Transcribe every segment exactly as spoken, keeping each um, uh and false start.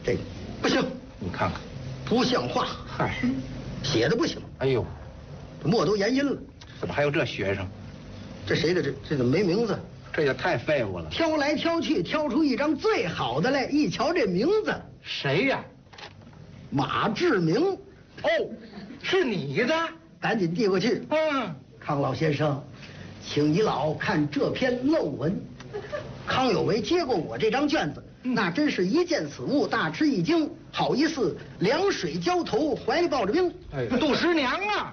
这个不行， 你看看， 不像话。 嗨， 写的不行。 哎呦， 墨都研阴了。 怎么还有这学生？ 这谁的？这这怎么没名字？ 这也太废物了。 挑来挑去，挑出一张最好的来。一瞧这名字， 谁呀？ 马志明。 哦，是你的。 赶紧递过去。 嗯， 康老先生，请你老看这篇漏文。康有为接过我这张卷子，嗯、那真是一见此物大吃一惊，好意思凉水浇头，怀里抱着冰。 哎，杜十娘啊！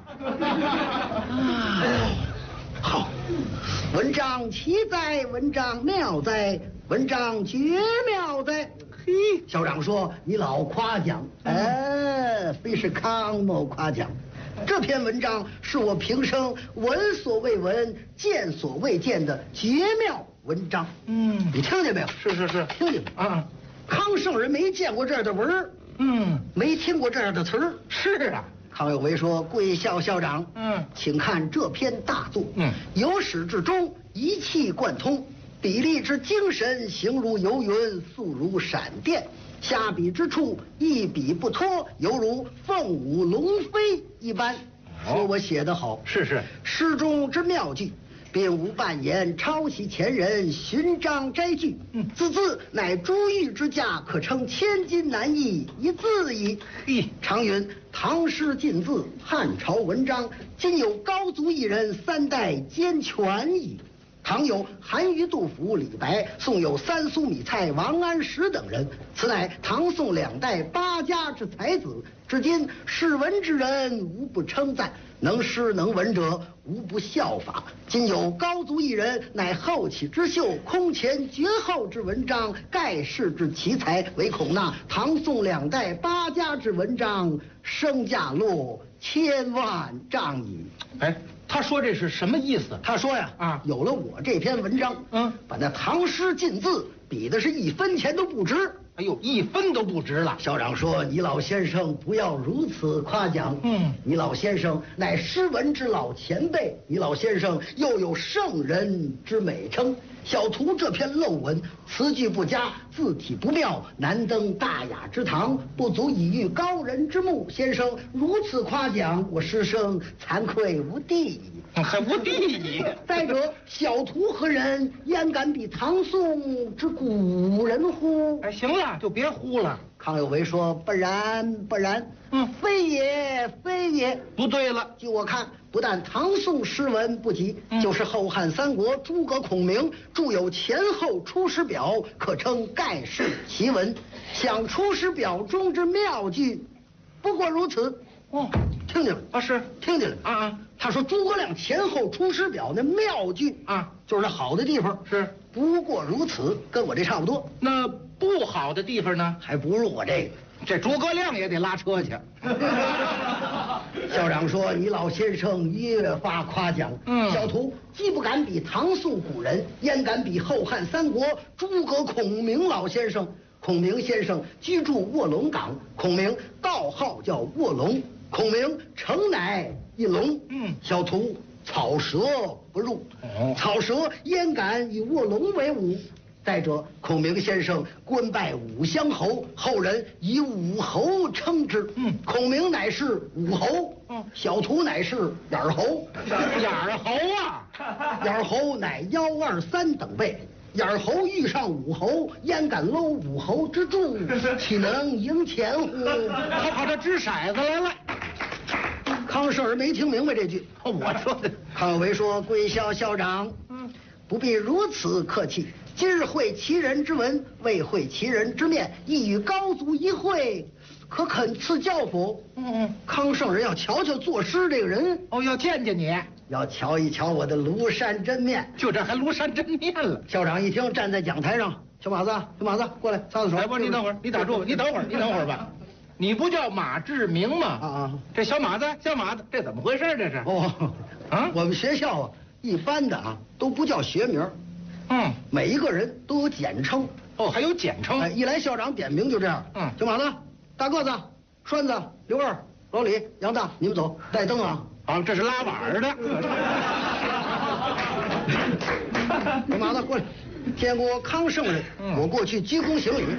哎，好，文章奇哉，文章妙哉，文章绝妙哉。嘿，校长说你老夸奖，哎，非是康某夸奖。这篇文章是我平生闻所未闻、见所未见的绝妙文章。嗯，你听见没有？ 是是是， 听见没？啊，康圣人没见过这样的文儿，嗯，没听过这样的词儿。 是啊， 康有为说：“贵校校长，嗯，请看这篇大作，嗯，由始至终一气贯通，笔力之精神，形如游云，速如闪电。”下笔之处一笔不脱，犹如凤舞龙飞一般。说我写得好， 是是， 诗中之妙句，并无半言抄袭前人，寻章摘句。嗯，字字乃珠玉之价，可称千金难易一字矣。 嘿， 常云唐诗尽字，汉朝文章，今有高足一人，三代兼全矣。唐有韩愈、杜甫、李白，宋有三苏、米蔡、王安石等人，此乃唐宋两代八家之才子。至今识文之人无不称赞，能诗能文者无不效法。今有高足一人，乃后起之秀，空前绝后之文章，盖世之奇才，唯恐那唐宋两代八家之文章，身价落千万丈矣。 哎。他说这是什么意思？ 他说呀，啊，有了我这篇文章，嗯，把那唐诗尽字比的是一分钱都不值。 哎呦，一分都不值了。 校长说：“你老先生不要如此夸奖。嗯，你老先生乃诗文之老前辈，你老先生又有圣人之美称。小徒这篇漏文，词句不佳，字体不妙，难登大雅之堂，不足以喻高人之目。先生如此夸奖，我师生惭愧无地矣。” 还无地矣。 再者，小徒何人？焉敢比唐宋之古人乎？ 哎，行了，就别呼了。 康有为说：“不然，不然，嗯，非也，非也。 不对了。 据我看，不但唐宋诗文不及，嗯、就是后汉三国诸葛孔明著有前后《出师表》，可称盖世奇文。想《出师表》中之妙句，不过如此。”哦，听见了啊？是听见了啊啊！他说诸葛亮前后《出师表》那妙句啊，就是那好的地方是不过如此，跟我这差不多。 那不好的地方呢？ 还不如我这个。 这诸葛亮也得拉车去。 校长说：“你老先生越发夸奖，嗯，小徒既不敢比唐宋古人，焉敢比后汉三国诸葛孔明老先生？孔明先生居住卧龙岗，孔明道号叫卧龙。”孔明诚乃一龙，嗯，小徒草蛇不入，哦，草蛇焉敢与卧龙为伍？再者，孔明先生官拜武乡侯，后人以武侯称之，嗯，孔明乃是武侯，嗯，小徒乃是眼儿侯， 眼儿侯啊， 眼儿侯乃幺二三等辈。眼儿侯遇上武侯，焉敢搂武侯之柱？岂能赢钱乎？ 他跑这掷骰子来了。 康圣人没听明白这句， 我说的。 康有为说：“贵校校长，嗯，不必如此客气。今日会其人之文，未会其人之面，一与高足一会，可肯赐教否？”嗯嗯。康圣人要瞧瞧作诗这个人， 哦，要见见你。 要瞧一瞧我的庐山真面， 就这还庐山真面了。 校长一听，站在讲台上，小马子，小马子，过来擦擦手。 哎，不，你等会儿，你打住，你等会儿，你等会儿吧。你不叫马志明吗？啊啊！这小马子，小马子，这怎么回事？这是？ 哦，啊，我们学校啊，一般的啊都不叫学名，嗯，每一个人都有简称。 哦，还有简称。 哎，一来校长点名就这样。嗯，小马子，大个子，栓子，刘二，老李，杨大，你们走，带灯啊。 啊，这是拉碗的。 小马子过来，见过康圣人，我过去鞠躬行礼。